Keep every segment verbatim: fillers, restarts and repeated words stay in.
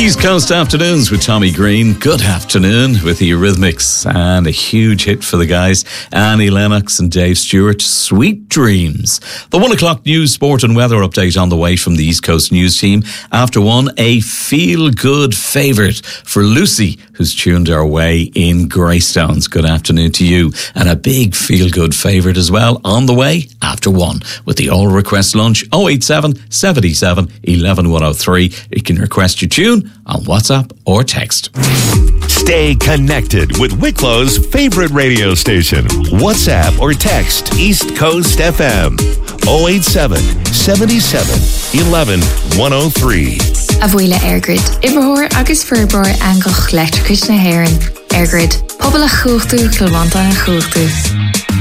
East Coast Afternoons with Tommy Green. Good afternoon with the Eurythmics, and a huge hit for the guys, Annie Lennox and Dave Stewart, Sweet Dreams. The one o'clock news, sport and weather update on the way from the East Coast news team. After one, a feel-good favourite for Lucy, who's tuned our way in Greystones. Good afternoon to you. And a big feel-good favourite as well on the way after one with the All Request Lunch oh eight seven, seven seven, one one one oh three. You can request your tune on WhatsApp or text. Stay connected with Wicklow's favorite radio station. WhatsApp or text East Coast F M oh eight seven, seven seven, one one one oh three. Abuela Airgrid. Ibrahor agus Furbour Angoch Electricus na Heron. Airgrid. Pobla Chúchtu, Clywanta na Chúchtu.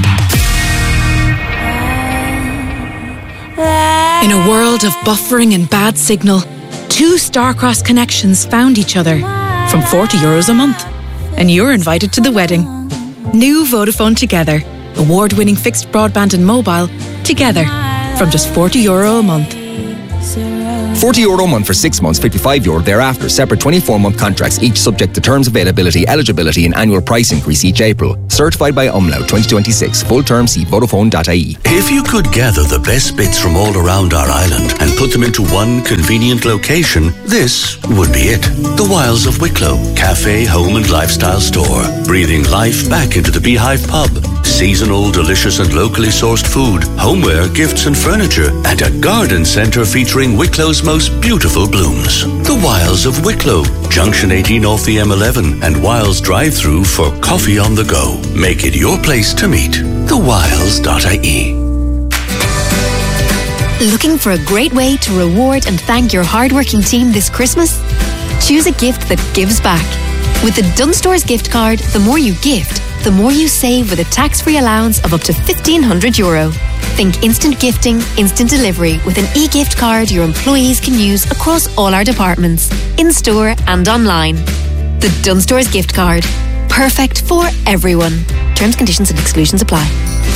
In a world of buffering and bad signal, two Starcross connections found each other from forty euros a month. And you're invited to the wedding. New Vodafone Together. Award-winning fixed broadband and mobile together from just forty euro a month. forty euro a month for six months, fifty-five euro thereafter. Separate twenty-four month contracts, each subject to terms, availability, eligibility and annual price increase each April. Certified by Umlaut twenty twenty-six. Full term see Vodafone dot I E. If you could gather the best bits from all around our island and put them into one convenient location, this would be it. The Wilds of Wicklow, cafe, home and lifestyle store. Breathing life back into the Beehive pub. Seasonal, delicious and locally sourced food, homeware, gifts and furniture, and a garden centre featuring Wicklow's most beautiful blooms. The Wilds of Wicklow, Junction eighteen off the M eleven, and Wilds drive-through for coffee on the go. Make it your place to meet. the wilds dot I E. Looking for a great way to reward and thank your hardworking team this Christmas? Choose a gift that gives back. With the Dunnes Stores gift card, the more you gift, the more you save with a tax-free allowance of up to fifteen hundred euro. Think instant gifting, instant delivery with an e-gift card your employees can use across all our departments, in-store and online. The Dunnes Stores gift card. Perfect for everyone. Terms, conditions and exclusions apply.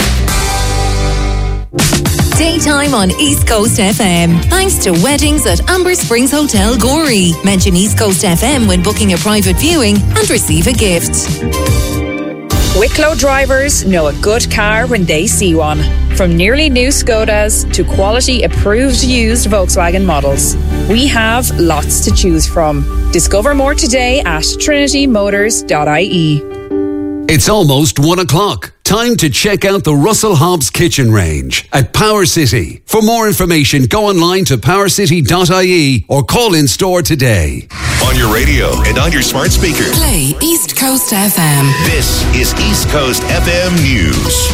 Daytime on East Coast F M. Thanks to weddings at Amber Springs Hotel Gorey. Mention East Coast F M when booking a private viewing and receive a gift. Wicklow drivers know a good car when they see one. From nearly new Skodas to quality approved used Volkswagen models, we have lots to choose from. Discover more today at trinity motors dot I E. It's almost one o'clock. Time to check out the Russell Hobbs kitchen range at Power City. For more information, go online to power city dot I E or call in store today. On your radio and on your smart speaker. Play East Coast F M. This is East Coast F M News.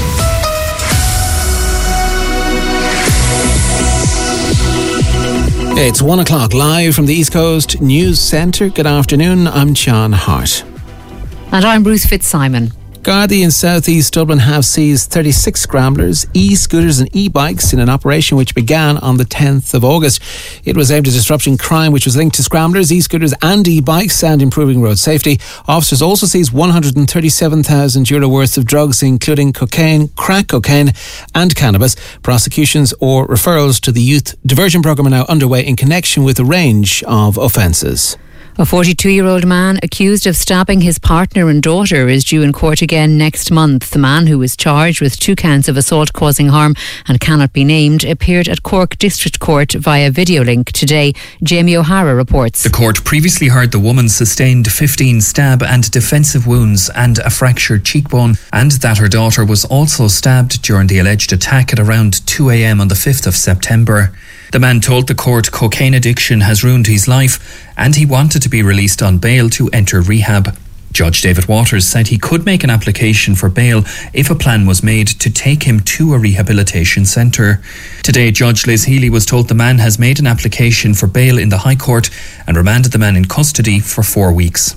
It's one o'clock live from the East Coast News Centre. Good afternoon, I'm John Hart. And I'm Ruth Fitzsimon. Gardaí in South East Dublin have seized thirty-six scramblers, e-scooters and e-bikes in an operation which began on the tenth of August. It was aimed at disrupting crime which was linked to scramblers, e-scooters and e-bikes and improving road safety. Officers also seized one hundred thirty-seven thousand euro worth of drugs, including cocaine, crack cocaine and cannabis. Prosecutions or referrals to the youth diversion programme are now underway in connection with a range of offences. A forty-two-year-old man accused of stabbing his partner and daughter is due in court again next month. The man, who was charged with two counts of assault causing harm and cannot be named, appeared at Cork District Court via video link today. Jamie O'Hara reports. The court previously heard the woman sustained fifteen stab and defensive wounds and a fractured cheekbone, and that her daughter was also stabbed during the alleged attack at around two a.m. on the fifth of September. The man told the court cocaine addiction has ruined his life and he wanted to be released on bail to enter rehab. Judge David Waters said he could make an application for bail if a plan was made to take him to a rehabilitation centre. Today, Judge Liz Healy was told the man has made an application for bail in the High Court and remanded the man in custody for four weeks.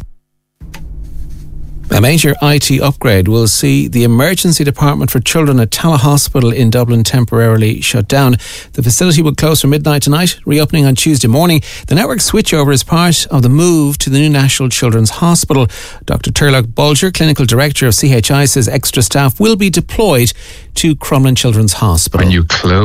A major I T upgrade will see the emergency department for children at Tallaght Hospital in Dublin temporarily shut down. The facility will close from midnight tonight, reopening on Tuesday morning. The network switchover is part of the move to the new National Children's Hospital. Doctor Turlough Bulger, Clinical Director of C H I, says extra staff will be deployed to Crumlin Children's Hospital. When you close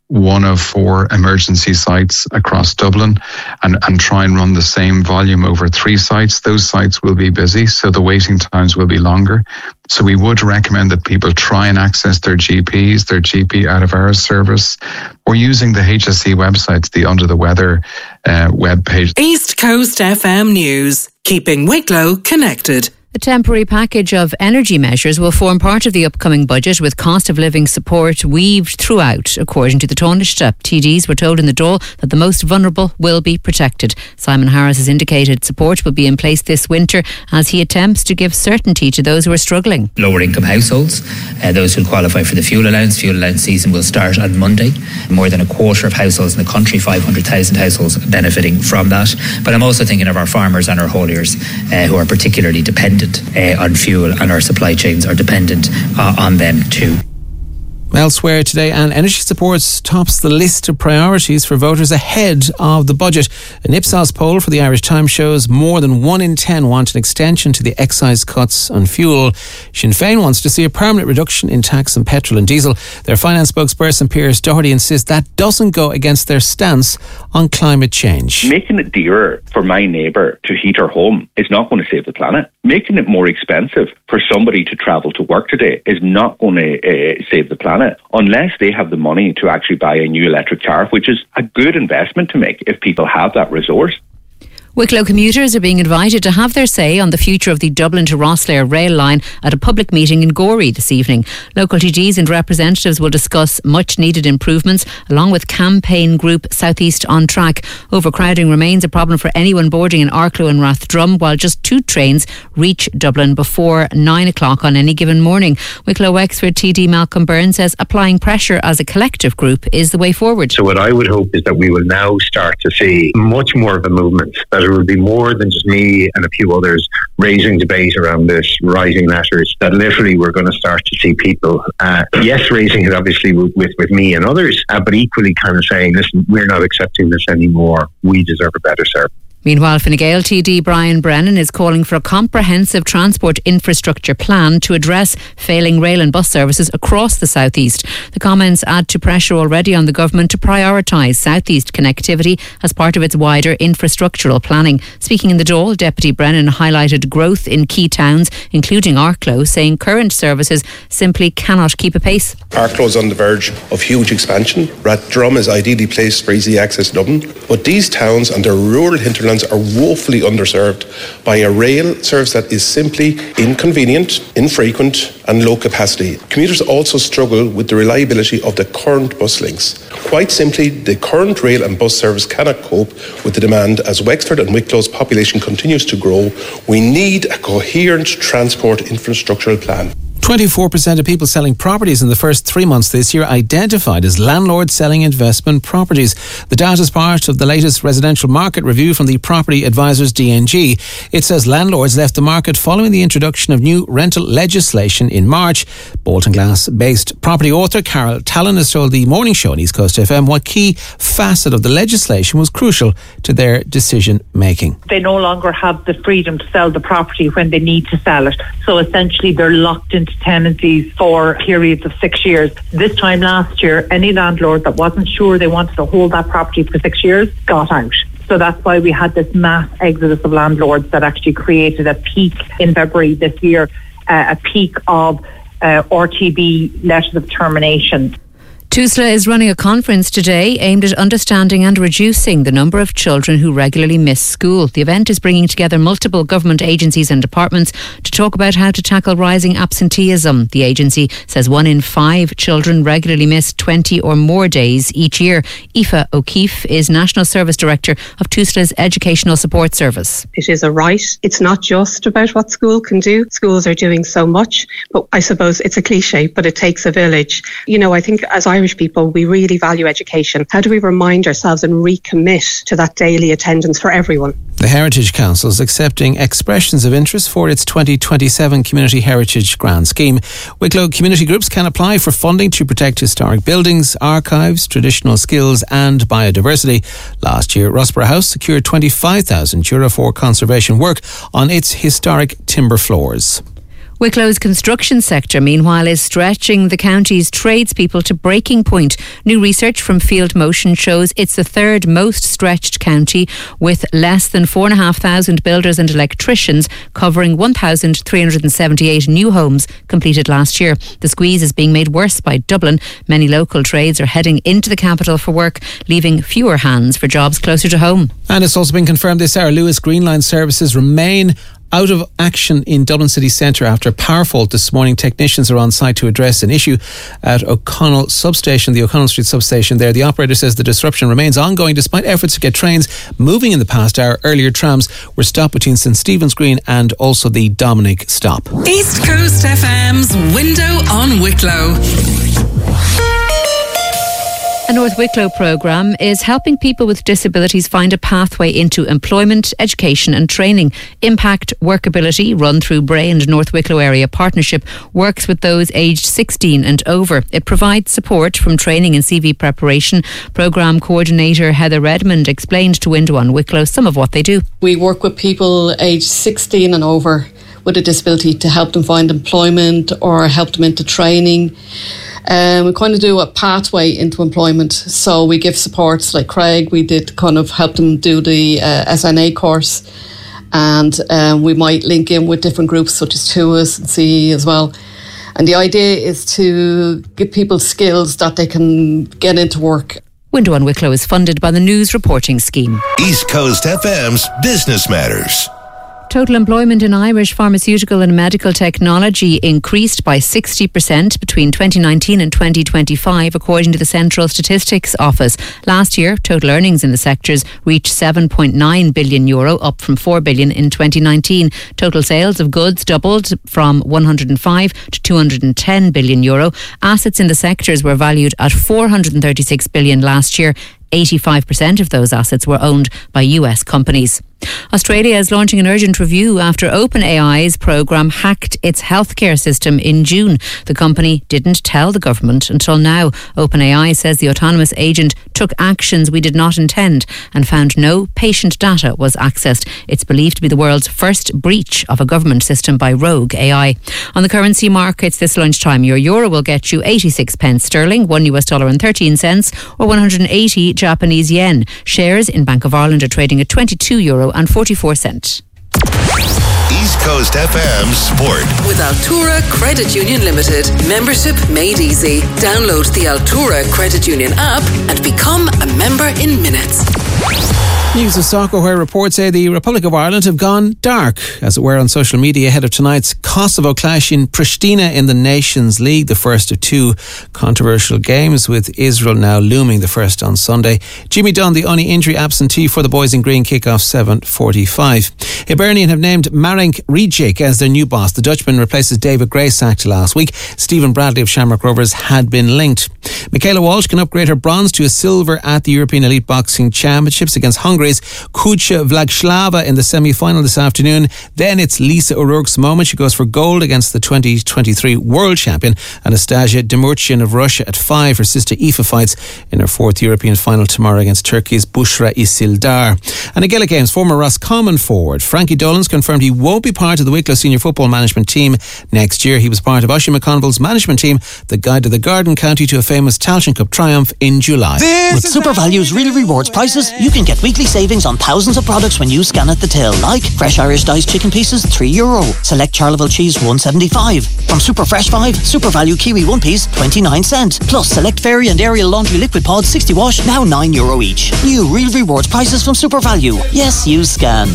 one of four emergency sites across Dublin and, and try and run the same volume over three sites, those sites will be busy, so the waiting times will be longer. So we would recommend that people try and access their G Ps, their G P out of hours service, or using the H S C websites, the Under the Weather uh, web page. East Coast F M News, keeping Wicklow connected. A temporary package of energy measures will form part of the upcoming budget, with cost of living support weaved throughout. According to the Taoiseach, T Ds were told in the Dáil that the most vulnerable will be protected. Simon Harris has indicated support will be in place this winter as he attempts to give certainty to those who are struggling. Lower income households, uh, those who qualify for the fuel allowance. Fuel allowance season will start on Monday. More than a quarter of households in the country, five hundred thousand households, benefiting from that. But I'm also thinking of our farmers and our hauliers uh, who are particularly dependent Uh, on fuel, and our supply chains are dependent uh, on them too. Elsewhere today, and energy support tops the list of priorities for voters ahead of the budget. An Ipsos poll for the Irish Times shows more than one in ten want an extension to the excise cuts on fuel. Sinn Féin wants to see a permanent reduction in tax on petrol and diesel. Their finance spokesperson Piers Doherty insists that doesn't go against their stance on climate change. Making it dearer for my neighbour to heat her home is not going to save the planet. Making it more expensive for somebody to travel to work today is not going to uh, save the planet, unless they have the money to actually buy a new electric car, which is a good investment to make if people have that resource. Wicklow commuters are being invited to have their say on the future of the Dublin to Rosslare rail line at a public meeting in Gorey this evening. Local T Ds and representatives will discuss much needed improvements along with campaign group South East on Track. Overcrowding remains a problem for anyone boarding in Arklow and Rathdrum, while just two trains reach Dublin before nine o'clock on any given morning. Wicklow Wexford T D Malcolm Byrne says applying pressure as a collective group is the way forward. So what I would hope is that we will now start to see much more of a movement, that it will be more than just me and a few others raising debate around this, writing letters, that literally we're going to start to see people, uh, yes, raising it obviously with, with, with me and others, uh, but equally kind of saying, listen, we're not accepting this anymore. We deserve a better service. Meanwhile, Fine Gael T D Brian Brennan is calling for a comprehensive transport infrastructure plan to address failing rail and bus services across the South East. The comments add to pressure already on the government to prioritise South East connectivity as part of its wider infrastructural planning. Speaking in the Dáil, Deputy Brennan highlighted growth in key towns, including Arklow, saying current services simply cannot keep a pace. Arklow is on the verge of huge expansion. Rathdrum is ideally placed for easy access to Dublin, but these towns and their rural hinterlands are woefully underserved by a rail service that is simply inconvenient, infrequent and low capacity. Commuters also struggle with the reliability of the current bus links. Quite simply, the current rail and bus service cannot cope with the demand as Wexford and Wicklow's population continues to grow. We need a coherent transport infrastructural plan. twenty-four percent of people selling properties in the first three months this year identified as landlords selling investment properties. The data is part of the latest residential market review from the Property Advisors D N G. It says landlords left the market following the introduction of new rental legislation in March. Bolton Glass-based property author Carol Tallon has told the Morning Show on East Coast F M what key facet of the legislation was crucial to their decision making. They no longer have the freedom to sell the property when they need to sell it. So essentially they're locked into tenancies for periods of six years. This time last year, any landlord that wasn't sure they wanted to hold that property for six years got out. So that's why we had this mass exodus of landlords that actually created a peak in February this year, uh, a peak of uh, R T B letters of termination. TUSLA is running a conference today aimed at understanding and reducing the number of children who regularly miss school. The event is bringing together multiple government agencies and departments to talk about how to tackle rising absenteeism. The agency says one in five children regularly miss twenty or more days each year. Aoife O'Keefe is National Service Director of TUSLA's Educational Support Service. It is a right. It's not just about what school can do. Schools are doing so much, but I suppose it's a cliche, but it takes a village. You know, I think as Irish people, we really value education. How do we remind ourselves and recommit to that daily attendance for everyone? The Heritage Council is accepting expressions of interest for its twenty twenty-seven Community Heritage Grant Scheme. Wicklow community groups can apply for funding to protect historic buildings, archives, traditional skills and biodiversity. Last year, Rossborough House secured twenty-five thousand euro for conservation work on its historic timber floors. Wicklow's construction sector, meanwhile, is stretching the county's tradespeople to breaking point. New research from Field Motion shows it's the third most stretched county, with less than four thousand five hundred builders and electricians, covering one thousand three hundred seventy-eight new homes completed last year. The squeeze is being made worse by Dublin. Many local trades are heading into the capital for work, leaving fewer hands for jobs closer to home. And it's also been confirmed this hour Lewis Green Line services remain out of action in Dublin city centre after power fault this morning. Technicians are on site to address an issue at O'Connell substation, the O'Connell Street substation there. The operator says the disruption remains ongoing despite efforts to get trains moving in the past hour. Earlier trams were stopped between St Stephen's Green and also the Dominic stop. East Coast F M's Window on Wicklow. A North Wicklow programme is helping people with disabilities find a pathway into employment, education and training. Impact Workability, run through Bray and North Wicklow Area Partnership, works with those aged sixteen and over. It provides support from training and C V preparation. Programme coordinator Heather Redmond explained to Window on Wicklow some of what they do. We work with people aged sixteen and over with a disability to help them find employment or help them into training. Um, we kind of do a pathway into employment. So we give supports like Craig. We did kind of help them do the uh, S N A course. And um, we might link in with different groups such as T U S and C E as well. And the idea is to give people skills that they can get into work. Window on Wicklow is funded by the News Reporting Scheme. East Coast F M's Business Matters. Total employment in Irish pharmaceutical and medical technology increased by sixty percent between twenty nineteen and twenty twenty-five, according to the Central Statistics Office. Last year, total earnings in the sectors reached seven point nine billion euro, up from four billion in twenty nineteen. Total sales of goods doubled from one hundred five to two hundred ten billion euro. Assets in the sectors were valued at four hundred thirty-six billion last year. eighty-five percent of those assets were owned by U S companies. Australia is launching an urgent review after OpenAI's programme hacked its healthcare system in June. The company didn't tell the government until now. OpenAI says the autonomous agent took actions we did not intend and found no patient data was accessed. It's believed to be the world's first breach of a government system by rogue A I. On the currency markets this lunchtime, your euro will get you eighty-six pence sterling, one U S dollar and thirteen cents, or one hundred eighty Japanese yen. Shares in Bank of Ireland are trading at twenty-two euro and forty-four cents. East Coast F M Sport. With Altura Credit Union Limited. Membership made easy. Download the Altura Credit Union app and become a member in minutes. News of soccer, where reports say the Republic of Ireland have gone dark, as it were, on social media ahead of tonight's Kosovo clash in Pristina in the Nations League, the first of two controversial games, with Israel now looming, the first on Sunday. Jimmy Dunn, the only injury absentee for the boys in green, kick-off seven forty-five. Hibernian have named Marek Rijik as their new boss. The Dutchman replaces David Gray, sacked last week. Stephen Bradley of Shamrock Rovers had been linked. Michaela Walsh can upgrade her bronze to a silver at the European Elite Boxing Championships against Hungary's Kucha Vlagslava in the semi-final this afternoon. Then it's Lisa O'Rourke's moment. She goes for gold against the twenty twenty-three world champion Anastasia Demurchin of Russia at five. Her sister Aoife fights in her fourth European final tomorrow against Turkey's Bushra Isildar. And at Gaelic Games, former Roscommon forward Frankie Dolan's confirmed he won't be part of the Wicklow senior football management team next year. He was part of Oisin McConville's management team that guided the Garden County to a famous Tailteann Cup triumph in July. With SuperValue's Real Rewards prices, you can get weekly savings on thousands of products when you scan at the till, like fresh Irish diced chicken pieces, three euro. Select Charleville cheese, one seventy-five. From Super Fresh five, Super Value Kiwi one piece, twenty-nine cent. Plus Select Fairy and Ariel Laundry Liquid Pods, sixty wash, now nine euro each. New Real Rewards prices from Super Value. Yes, you scan.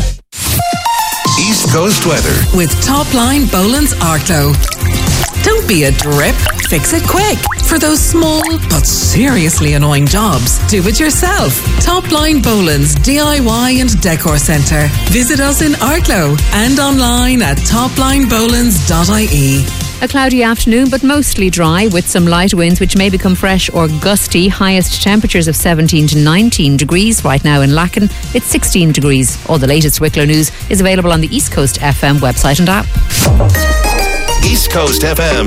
East Coast weather with Topline Boland's Arklow. Don't be a drip. Fix it quick. For those small but seriously annoying jobs, do it yourself. Topline Boland's D I Y and Decor Centre. Visit us in Arklow and online at topline bolands dot I E. A cloudy afternoon, but mostly dry, with some light winds which may become fresh or gusty. Highest temperatures of seventeen to nineteen degrees. Right now in Lacken, it's sixteen degrees. All the latest Wicklow news is available on the East Coast F M website and app. East Coast F M